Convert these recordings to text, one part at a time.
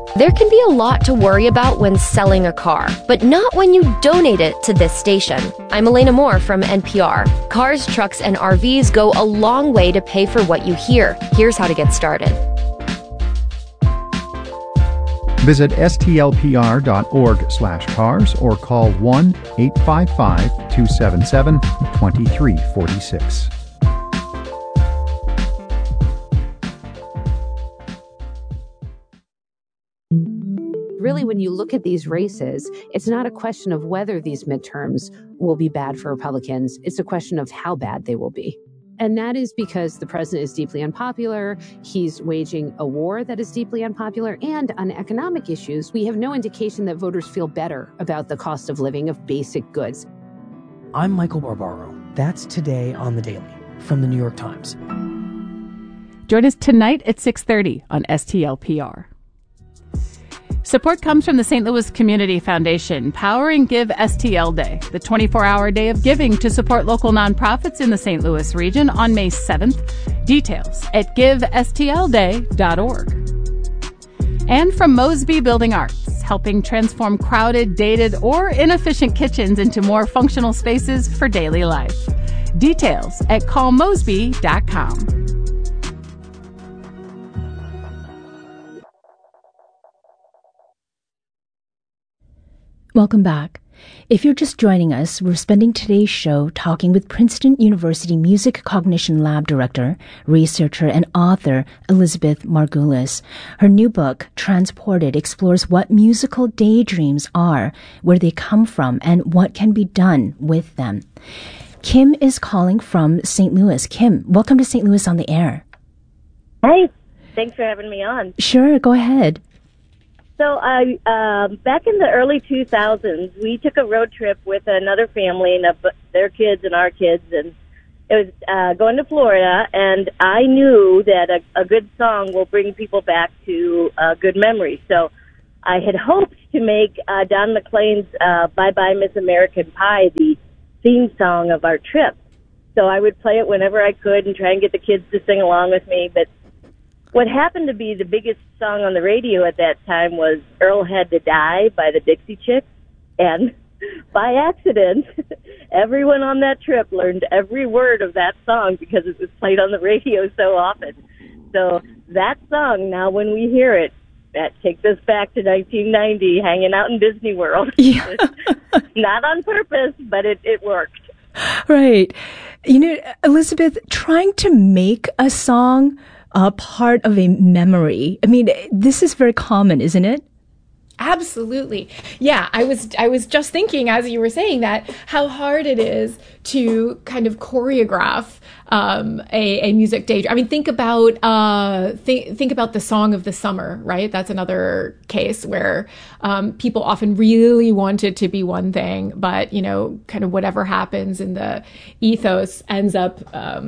There can be a lot to worry about when selling a car, but not when you donate it to this station. I'm Elena Moore from NPR. Cars, trucks, and RVs go a long way to pay for what you hear. Here's how to get started. Visit stlpr.org/cars or call 1-855-277-2346. Really, when you look at these races, it's not a question of whether these midterms will be bad for Republicans. It's a question of how bad they will be. And that is because the president is deeply unpopular. He's waging a war that is deeply unpopular. And on economic issues, we have no indication that voters feel better about the cost of living of basic goods. I'm Michael Barbaro. That's Today on the Daily from the New York Times. Join us tonight at 6:30 on STLPR. Support comes from the St. Louis Community Foundation, powering Give STL Day, the 24-hour day of giving to support local nonprofits in the St. Louis region on May 7th. Details at givestlday.org. And from Mosby Building Arts, helping transform crowded, dated, or inefficient kitchens into more functional spaces for daily life. Details at callmosby.com. Welcome back. If you're just joining us, we're spending today's show talking with Princeton University Music Cognition Lab Director, researcher, and author Elizabeth Margulis. Her new book, Transported, explores what musical daydreams are, where they come from, and what can be done with them. Kim is calling from St. Louis. Kim, welcome to St. Louis on the Air. Hi. Thanks for having me on. Sure, go ahead. So back in the early 2000s, we took a road trip with another family and their kids and our kids, and it was going to Florida, and I knew that a good song will bring people back to good memories. So I had hoped to make Don McLean's Bye Bye Miss American Pie the theme song of our trip. So I would play it whenever I could and try and get the kids to sing along with me, but what happened to be the biggest song on the radio at that time was Earl Had to Die by the Dixie Chicks. And by accident, everyone on that trip learned every word of that song because it was played on the radio so often. So that song, now when we hear it, that takes us back to 1990, hanging out in Disney World. Yeah. Not on purpose, but it worked. Right. You know, Elizabeth, trying to make a song part of a memory. I mean, this is very common, isn't it? Absolutely. Yeah, I was just thinking as you were saying that how hard it is to kind of choreograph a music daydream. I mean, think about the Song of the Summer, right? That's another case where people often really want it to be one thing, but kind of whatever happens in the ethos ends up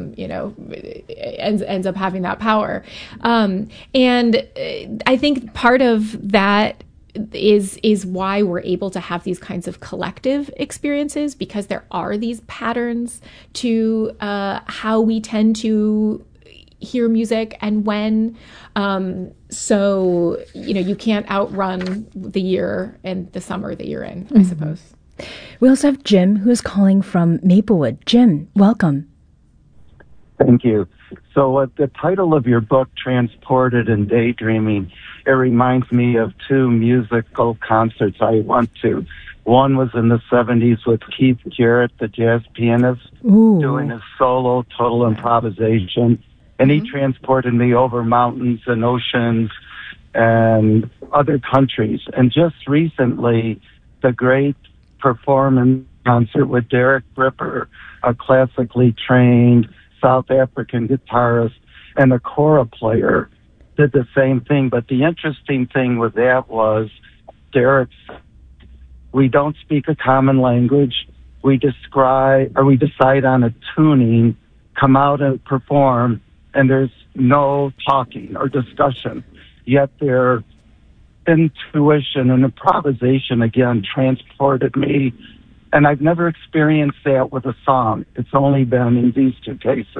ends up having that power. And I think part of that is why we're able to have these kinds of collective experiences, because there are these patterns to how we tend to hear music and when. So, you can't outrun the year and the summer that you're in, I suppose. We also have Jim, who is calling from Maplewood. Jim, welcome. Thank you. So the title of your book, Transported and Daydreaming, it reminds me of two musical concerts I went to. One was in the 70s with Keith Jarrett, the jazz pianist, doing his solo total improvisation. And he transported me over mountains and oceans and other countries. And just recently, the great performance concert with Derek Ripper, a classically trained South African guitarist and a kora player, did the same thing. But the interesting thing with that was Derek, we don't speak a common language. We decide on a tuning, come out and perform, and there's no talking or discussion. Yet their intuition and improvisation, again, transported me. And I've never experienced that with a song. It's only been in these two cases.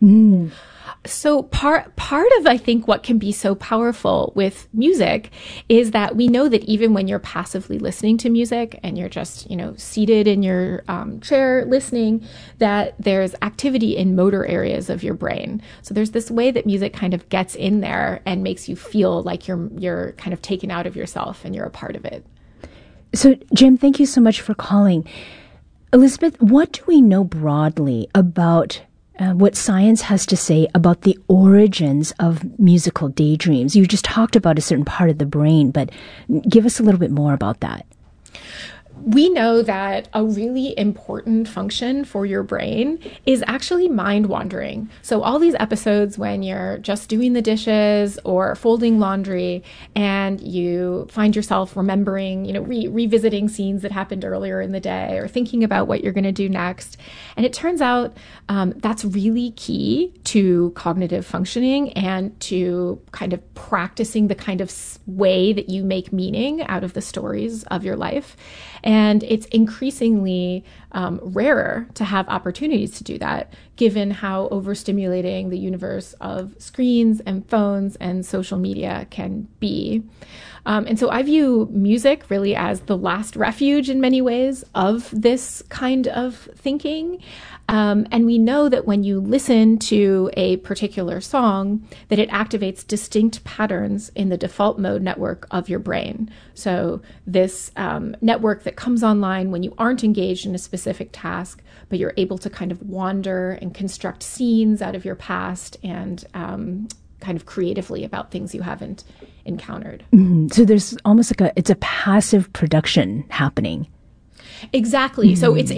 So part of, I think, what can be so powerful with music is that we know that even when you're passively listening to music and you're just, seated in your chair listening, that there's activity in motor areas of your brain. So there's this way that music kind of gets in there and makes you feel like you're kind of taken out of yourself and you're a part of it. So, Jim, thank you so much for calling. Elizabeth, what do we know broadly about what science has to say about the origins of musical daydreams? You just talked about a certain part of the brain, but give us a little bit more about that. We know that a really important function for your brain is actually mind wandering. So all these episodes when you're just doing the dishes or folding laundry and you find yourself remembering, revisiting scenes that happened earlier in the day or thinking about what you're going to do next. And it turns out that's really key to cognitive functioning and to kind of practicing the kind of way that you make meaning out of the stories of your life. And it's increasingly rarer to have opportunities to do that, given how overstimulating the universe of screens and phones and social media can be. And so I view music really as the last refuge in many ways of this kind of thinking. And we know that when you listen to a particular song, that it activates distinct patterns in the default mode network of your brain. So this network that comes online when you aren't engaged in a specific task, but you're able to kind of wander and construct scenes out of your past and kind of creatively about things you haven't encountered. Mm-hmm. So there's almost like it's a passive production happening. Exactly. So it's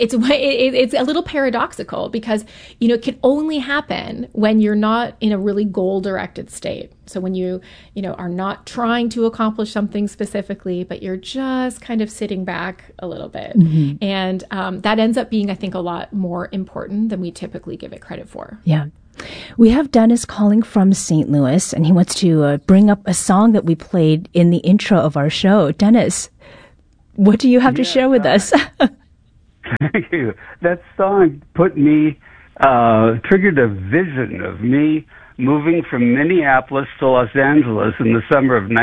a little paradoxical because, it can only happen when you're not in a really goal-directed state. So when you are not trying to accomplish something specifically, but you're just kind of sitting back a little bit. Mm-hmm. And that ends up being, I think, a lot more important than we typically give it credit for. Yeah. We have Dennis calling from St. Louis, and he wants to bring up a song that we played in the intro of our show. Dennis, what do you have to share with us? Thank you. That song triggered a vision of me moving from Minneapolis to Los Angeles in the summer of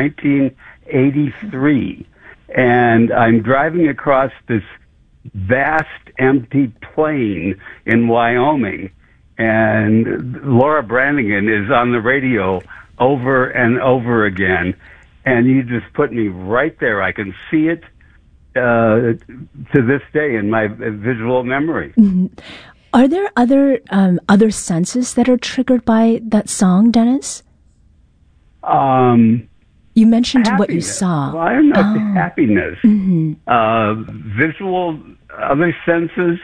1983. And I'm driving across this vast, empty plain in Wyoming. And Laura Branigan is on the radio over and over again. And you just put me right there. I can see it to this day in my visual memory. Mm-hmm. Are there other senses that are triggered by that song, Dennis? You mentioned happiness. What you saw. Well, I don't know. Happiness. Mm-hmm. Visual, other senses.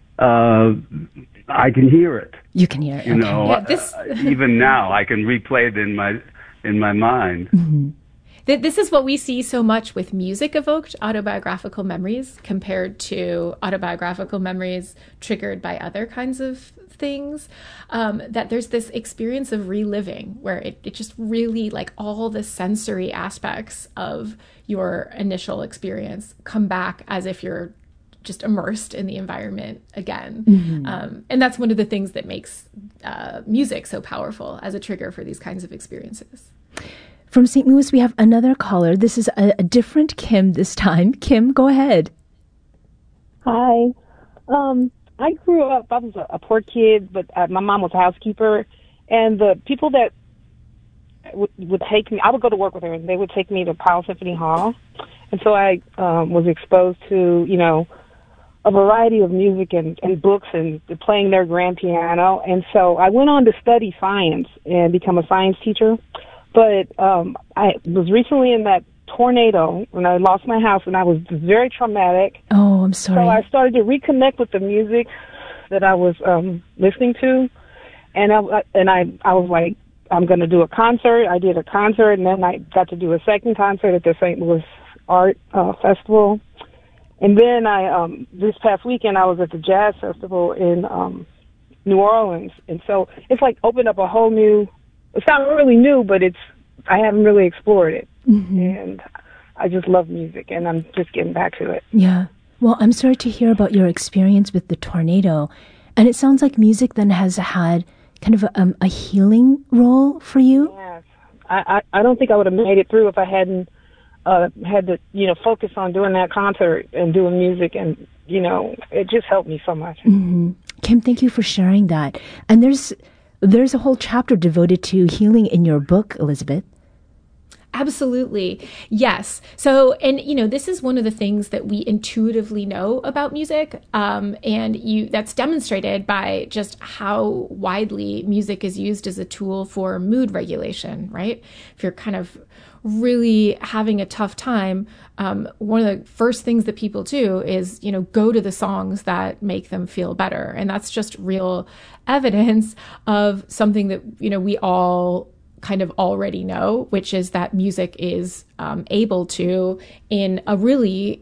I can hear it. You can hear it. Even now I can replay it in my mind. Mm-hmm. This is what we see so much with music-evoked autobiographical memories compared to autobiographical memories triggered by other kinds of things, that there's this experience of reliving where it just really, like, all the sensory aspects of your initial experience come back as if you're just immersed in the environment again. Mm-hmm. And that's one of the things that makes music so powerful as a trigger for these kinds of experiences. From St. Louis, we have another caller. This is a different Kim this time. Kim, go ahead. Hi. I grew up, I was a poor kid, but my mom was a housekeeper. And the people that would take me, I would go to work with her, and they would take me to Powell Symphony Hall. And so I was exposed to, a variety of music and books and playing their grand piano. And so I went on to study science and become a science teacher. But I was recently in that tornado when I lost my house, and I was very traumatic. Oh, I'm sorry. So I started to reconnect with the music that I was listening to, and I was like, I'm going to do a concert. I did a concert, and then I got to do a second concert at the St. Louis Art Festival. And then this past weekend, I was at the Jazz Festival in New Orleans. And so it's like opened up a whole new, it's not really new, but I haven't really explored it. Mm-hmm. And I just love music, and I'm just getting back to it. Yeah. Well, I'm sorry to hear about your experience with the tornado. And it sounds like music then has had kind of a healing role for you? Yes. I don't think I would have made it through if I hadn't had to, focus on doing that concert and doing music, and, it just helped me so much. Mm-hmm. Kim, thank you for sharing that. And there's a whole chapter devoted to healing in your book, Elizabeth. Absolutely. Yes. So, and this is one of the things that we intuitively know about music. And that's demonstrated by just how widely music is used as a tool for mood regulation, right? If you're kind of really having a tough time, one of the first things that people do is, go to the songs that make them feel better. And that's just real evidence of something that, we all kind of already know, which is that music is able to, in a really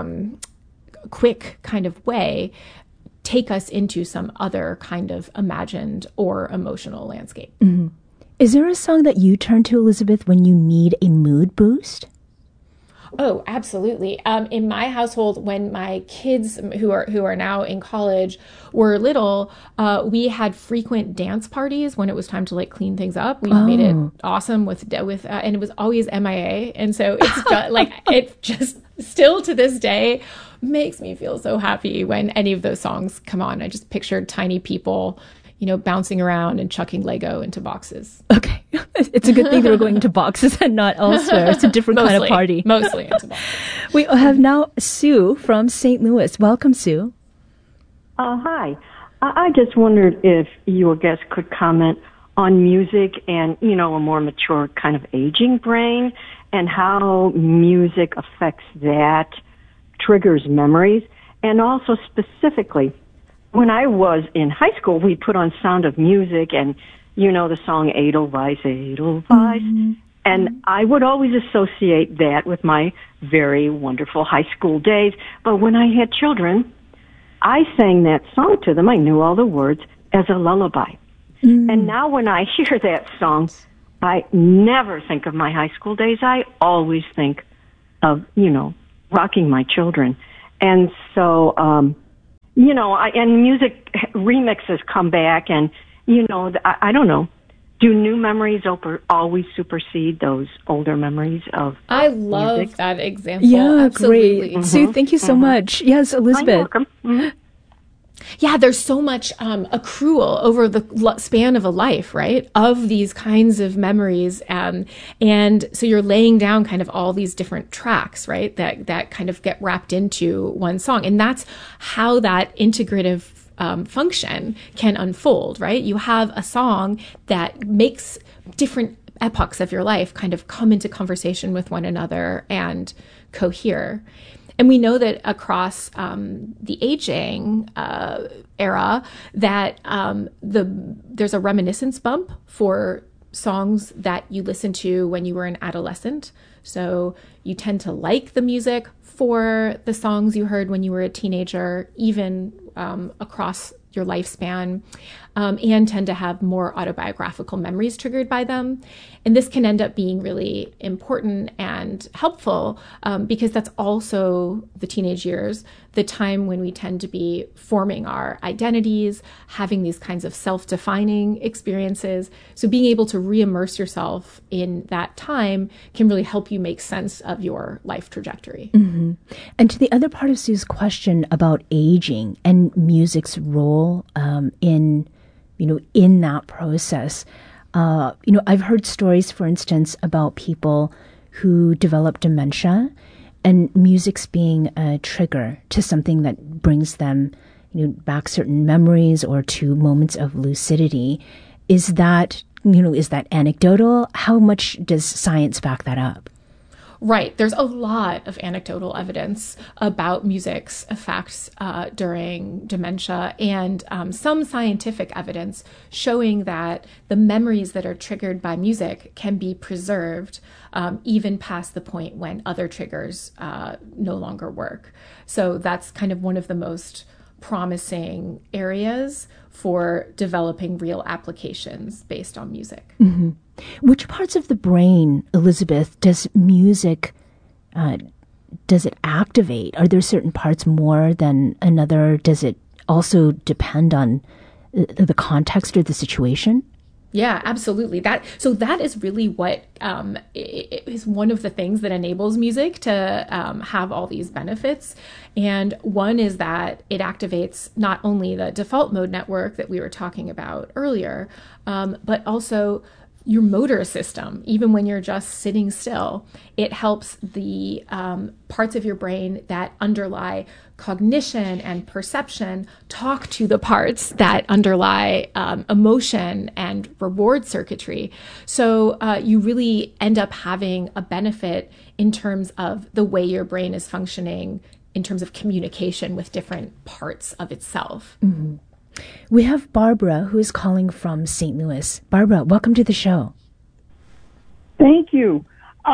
quick kind of way, take us into some other kind of imagined or emotional landscape. Mm-hmm. Is there a song that you turn to, Elizabeth, when you need a mood boost? Oh, absolutely. In my household, when my kids who are now in college were little, we had frequent dance parties when it was time to clean things up. We made it awesome with and it was always MIA. And so it's it just still to this day makes me feel so happy when any of those songs come on. I just pictured tiny people, bouncing around and chucking Lego into boxes. Okay. It's a good thing that we're going into boxes and not elsewhere. It's a different kind of party. Mostly into boxes. We have now Sue from St. Louis. Welcome, Sue. Hi. I just wondered if your guest could comment on music and, a more mature kind of aging brain and how music affects that, triggers memories, and also specifically, when I was in high school, we put on Sound of Music and, the song Edelweiss, Edelweiss. Mm-hmm. And I would always associate that with my very wonderful high school days. But when I had children, I sang that song to them. I knew all the words as a lullaby. Mm-hmm. And now when I hear that song, I never think of my high school days. I always think of, rocking my children. And so, and music remixes come back, and, I don't know. Do new memories always supersede those older memories of I love music? That example. Yeah, absolutely. Great. Sue, thank you so much. Yes, Elizabeth. You're welcome. Mm-hmm. Yeah, there's so much accrual over the span of a life, right? Of these kinds of memories. And so you're laying down kind of all these different tracks, right? That kind of get wrapped into one song. And that's how that integrative function can unfold, right? You have a song that makes different epochs of your life kind of come into conversation with one another and cohere. And we know that across the aging era that there's a reminiscence bump for songs that you listened to when you were an adolescent. So you tend to like the music for the songs you heard when you were a teenager, even across your lifespan, and tend to have more autobiographical memories triggered by them. And this can end up being really important and helpful because that's also the teenage years, the time when we tend to be forming our identities, having these kinds of self-defining experiences. So being able to re-immerse yourself in that time can really help you make sense of your life trajectory. Mm-hmm. And to the other part of Sue's question about aging and music's role in that process, I've heard stories, for instance, about people who develop dementia and music's being a trigger to something that brings them, back certain memories or to moments of lucidity. Is that anecdotal? How much does science back that up? Right. There's a lot of anecdotal evidence about music's effects during dementia, and some scientific evidence showing that the memories that are triggered by music can be preserved even past the point when other triggers no longer work. So that's kind of one of the most promising areas for developing real applications based on music. Mm-hmm. Which parts of the brain, Elizabeth, does music, does it activate? Are there certain parts more than another? Does it also depend on the context or the situation? Yeah, absolutely. That is really what is one of the things that enables music to have all these benefits. And one is that it activates not only the default mode network that we were talking about earlier, but also your motor system. Even when you're just sitting still, it helps the parts of your brain that underlie cognition and perception talk to the parts that underlie emotion and reward circuitry. So you really end up having a benefit in terms of the way your brain is functioning in terms of communication with different parts of itself. Mm-hmm. We have Barbara, who is calling from St. Louis. Barbara, welcome to the show. Thank you.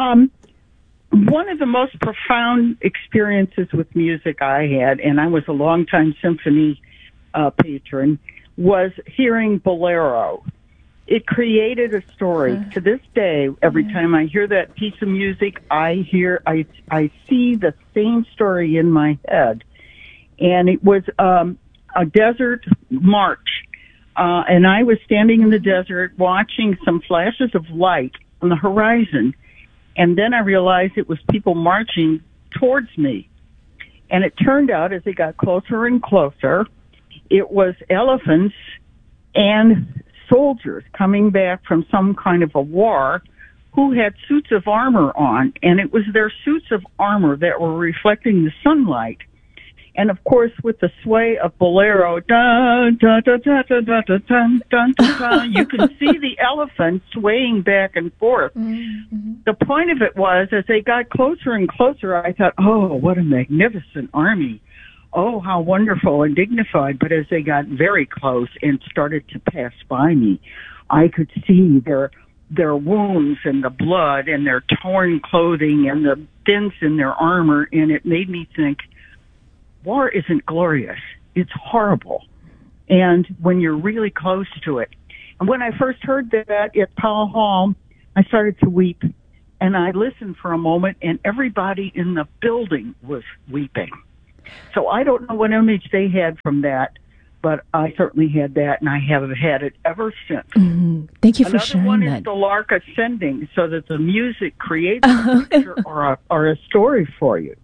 One of the most profound experiences with music I had, and I was a longtime symphony patron, was hearing Bolero. It created a story. To this day, every time I hear that piece of music, I see the same story in my head. And it was a desert march, and I was standing in the desert watching some flashes of light on the horizon, and then I realized it was people marching towards me. And it turned out, as they got closer and closer, it was elephants and soldiers coming back from some kind of a war who had suits of armor on, and it was their suits of armor that were reflecting the sunlight. And of course, with the sway of Bolero, dun, dun, dun, dun, dun, dun, dun, dun, dun, dun, you can see the elephants swaying back and forth. Mm-hmm. The point of it was, as they got closer and closer, I thought, oh, what a magnificent army. Oh, how wonderful and dignified. But as they got very close and started to pass by me, I could see their wounds and the blood and their torn clothing and the dents in their armor, and it made me think, war isn't glorious. It's horrible. And when you're really close to it. And when I first heard that at Powell Hall, I started to weep. And I listened for a moment, and everybody in the building was weeping. So I don't know what image they had from that, but I certainly had that, and I have had it ever since. Mm-hmm. Thank you for sharing that. Another one is the lark ascending, so that the music creates a picture or a story for you.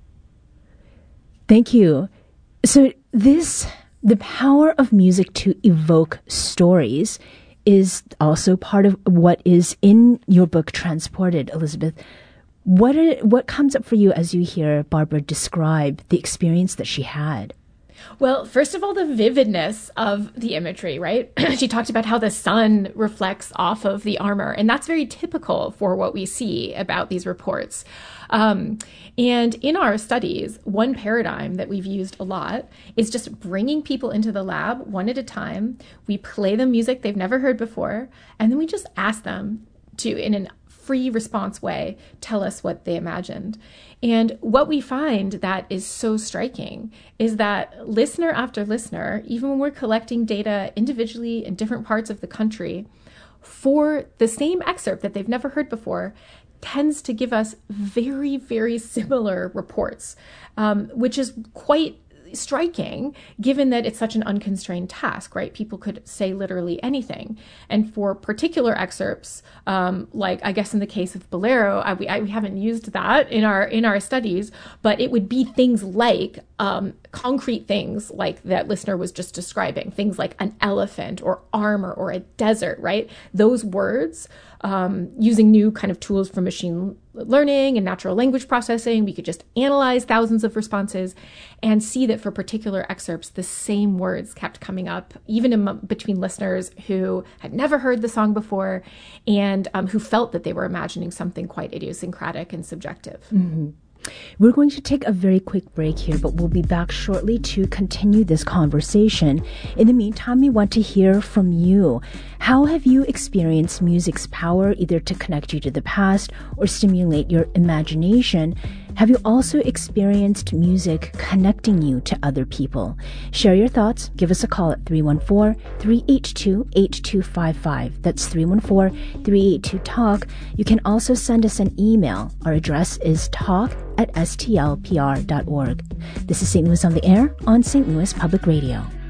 Thank you. So the power of music to evoke stories is also part of what is in your book, Transported, Elizabeth. What comes up for you as you hear Barbara describe the experience that she had? Well, first of all, the vividness of the imagery, right? She talked about how the sun reflects off of the armor, and that's very typical for what we see about these reports. And in our studies, one paradigm that we've used a lot is just bringing people into the lab one at a time. We play them music they've never heard before, and then we just ask them to, in a free response way, tell us what they imagined. And what we find that is so striking is that listener after listener, even when we're collecting data individually in different parts of the country, for the same excerpt that they've never heard before, tends to give us very, very similar reports, which is quite striking, given that it's such an unconstrained task, right? People could say literally anything. And for particular excerpts, like I guess in the case of Bolero, we haven't used that in our studies, but it would be things like concrete things like that listener was just describing, things like an elephant or armor or a desert, right? Those words, using new kind of tools for machine learning and natural language processing, we could just analyze thousands of responses and see that for particular excerpts, the same words kept coming up, even between listeners who had never heard the song before and who felt that they were imagining something quite idiosyncratic and subjective. Mm-hmm. We're going to take a very quick break here, but we'll be back shortly to continue this conversation. In the meantime, we want to hear from you. How have you experienced music's power either to connect you to the past or stimulate your imagination? Have you also experienced music connecting you to other people? Share your thoughts. Give us a call at 314-382-8255. That's 314-382-TALK. You can also send us an email. Our address is talk@stlpr.org. This is St. Louis on the Air on St. Louis Public Radio.